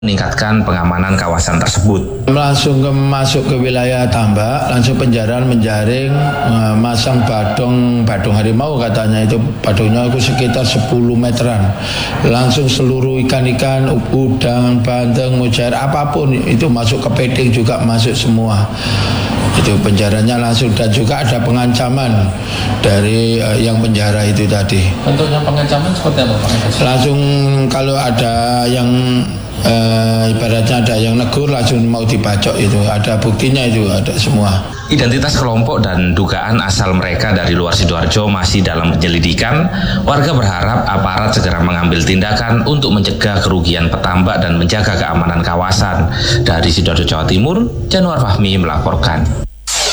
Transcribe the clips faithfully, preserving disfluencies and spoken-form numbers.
meningkatkan pengamanan kawasan tersebut. Langsung ke, masuk ke wilayah Tambak, langsung penjarahan menjaring, masang badung, badung harimau katanya itu badungnya itu sekitar sepuluh meteran. Langsung seluruh ikan-ikan, udang, bandeng, mujair, apapun itu masuk ke peding juga masuk semua. Itu penjaranya langsung, dan juga ada pengancaman dari uh, yang penjara itu tadi. Bentuknya pengancaman seperti apa Pak? Langsung kalau ada yang Uh, ibaratnya ada yang negur langsung mau dibacok, itu ada buktinya, itu ada semua. Identitas kelompok dan dugaan asal mereka dari luar Sidoarjo masih dalam penyelidikan. Warga berharap aparat segera mengambil tindakan untuk mencegah kerugian petambak dan menjaga keamanan kawasan. Dari Sidoarjo, Jawa Timur, Januar Fahmi melaporkan.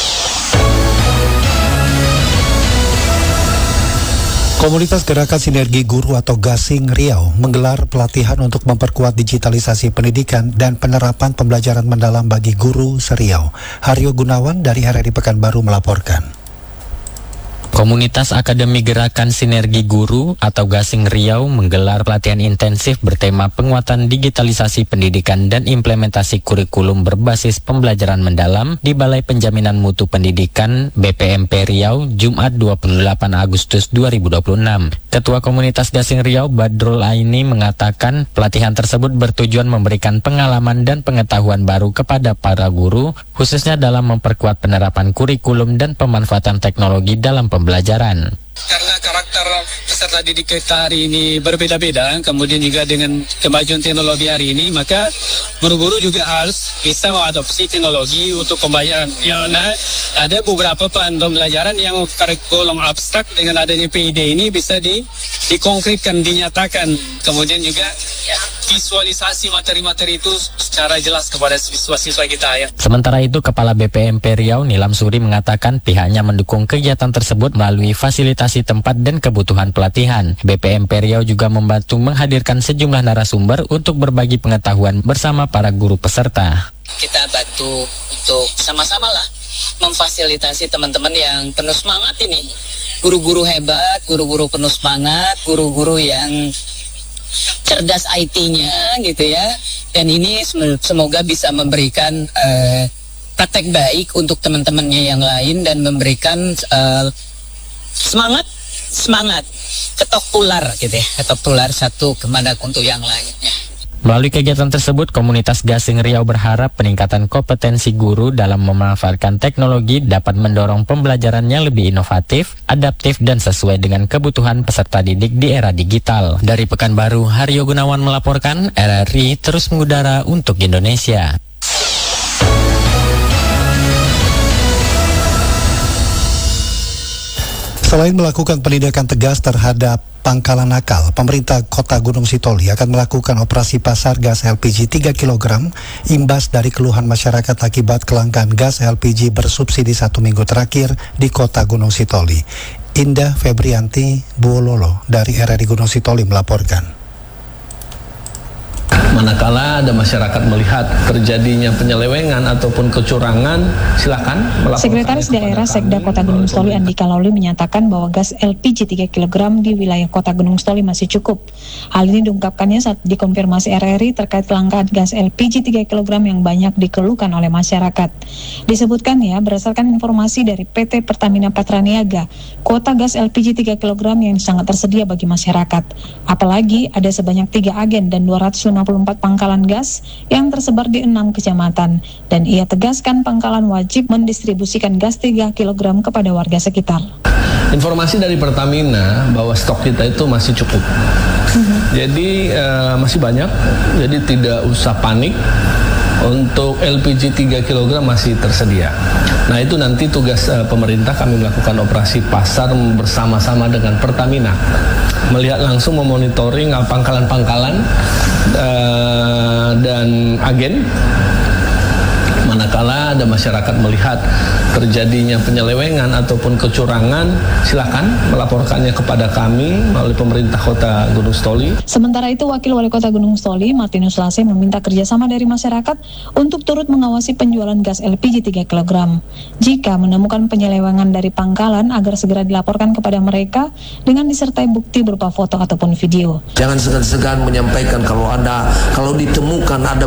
Komunitas Gerakan Sinergi Guru atau Gasing Riau menggelar pelatihan untuk memperkuat digitalisasi pendidikan dan penerapan pembelajaran mendalam bagi guru se-Riau. Haryo Gunawan dari R R I Pekanbaru melaporkan. Komunitas Akademi Gerakan Sinergi Guru atau Gasing Riau menggelar pelatihan intensif bertema penguatan digitalisasi pendidikan dan implementasi kurikulum berbasis pembelajaran mendalam di Balai Penjaminan Mutu Pendidikan B P M P Riau Jumat dua puluh delapan Agustus dua ribu dua puluh enam. Ketua Komunitas Gasing Riau Badrul Aini mengatakan pelatihan tersebut bertujuan memberikan pengalaman dan pengetahuan baru kepada para guru, khususnya dalam memperkuat penerapan kurikulum dan pemanfaatan teknologi dalam pembelajaran. Karena karakter peserta didik kita hari ini berbeda-beda, kemudian juga dengan kemajuan teknologi hari ini, maka guru-guru juga harus bisa mengadopsi teknologi untuk pembayaran. Ya, nah, ada beberapa bahan pembelajaran yang kurikulum abstrak dengan adanya P I D ini bisa di, dikonkretkan, dinyatakan. Kemudian juga ya, visualisasi materi-materi itu secara jelas kepada siswa-siswa kita ya. Sementara itu, Kepala B P M P Riau Nilam Suri mengatakan pihaknya mendukung kegiatan tersebut melalui fasilitasi tempat dan kebutuhan pelatihan. B P M P Riau juga membantu menghadirkan sejumlah narasumber untuk berbagi pengetahuan bersama para guru peserta. Kita bantu untuk sama-sama lah memfasilitasi teman-teman yang penuh semangat ini. Guru-guru hebat, guru-guru penuh semangat, guru-guru yang cerdas I T-nya gitu ya. Dan ini semoga bisa memberikan uh, praktek baik untuk teman-temannya yang lain dan memberikan uh, semangat semangat ketok tular gitu ya, ketok tular satu kemana untuk yang lainnya. Melalui kegiatan tersebut, komunitas Gasing Riau berharap peningkatan kompetensi guru dalam memanfaatkan teknologi dapat mendorong pembelajaran yang lebih inovatif, adaptif, dan sesuai dengan kebutuhan peserta didik di era digital. Dari Pekanbaru, Haryo Gunawan melaporkan, R R I terus mengudara untuk Indonesia. Selain melakukan penindakan tegas terhadap pangkalan nakal, pemerintah Kota Gunung Sitoli akan melakukan operasi pasar gas L P G tiga kilogram imbas dari keluhan masyarakat akibat kelangkaan gas L P G bersubsidi satu minggu terakhir di Kota Gunung Sitoli. Indah Febrianti Buololo dari R R I Gunung Sitoli melaporkan. Manakala ada masyarakat melihat terjadinya penyelewengan ataupun kecurangan, silakan melaporkan. Sekretaris Daerah Sekda Kota Gunung Sitoli Andika Lauli menyatakan bahwa gas L P G tiga kilogram di wilayah Kota Gunung Sitoli masih cukup. Hal ini diungkapkannya saat dikonfirmasi R R I terkait kelangkaan gas L P G tiga kilogram yang banyak dikeluhkan oleh masyarakat. Disebutkan ya, berdasarkan informasi dari P T Pertamina Patraniaga, kuota gas L P G tiga kilogram yang sangat tersedia bagi masyarakat. Apalagi ada sebanyak tiga agen dan dua ratus lima puluh empat pangkalan gas yang tersebar di enam kecamatan, dan ia tegaskan pangkalan wajib mendistribusikan gas tiga kilogram kepada warga sekitar. Informasi dari Pertamina bahwa stok kita itu masih cukup. Mm-hmm. Jadi uh, masih banyak, jadi tidak usah panik. Untuk L P G tiga kilogram masih tersedia. Nah, itu nanti tugas uh, pemerintah, kami melakukan operasi pasar bersama-sama dengan Pertamina, melihat langsung memonitoring uh, pangkalan-pangkalan uh, dan agen. Manakala ada masyarakat melihat terjadinya penyelewengan ataupun kecurangan, silakan melaporkannya kepada kami melalui pemerintah Kota Gunung Stoli. Sementara itu, Wakil Wali Kota Gunung Stoli, Martinus Lase, meminta kerjasama dari masyarakat untuk turut mengawasi penjualan gas L P G tiga kilogram. Jika menemukan penyelewengan dari pangkalan, agar segera dilaporkan kepada mereka dengan disertai bukti berupa foto ataupun video. Jangan segan-segan menyampaikan kalau ada, kalau ditemukan ada